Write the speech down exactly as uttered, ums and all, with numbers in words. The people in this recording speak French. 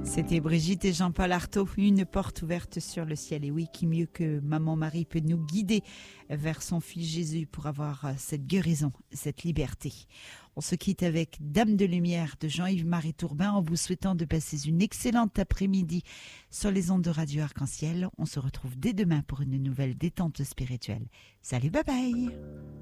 C'était Brigitte et Jean-Paul Artaud, une porte ouverte sur le ciel. Et oui, qui mieux que Maman Marie peut nous guider vers son fils Jésus pour avoir cette guérison, cette liberté. On se quitte avec Dame de Lumière de Jean-Yves-Marie Tourbin en vous souhaitant de passer une excellente après-midi sur les ondes de Radio Arc-en-Ciel. On se retrouve dès demain pour une nouvelle détente spirituelle. Salut, bye bye!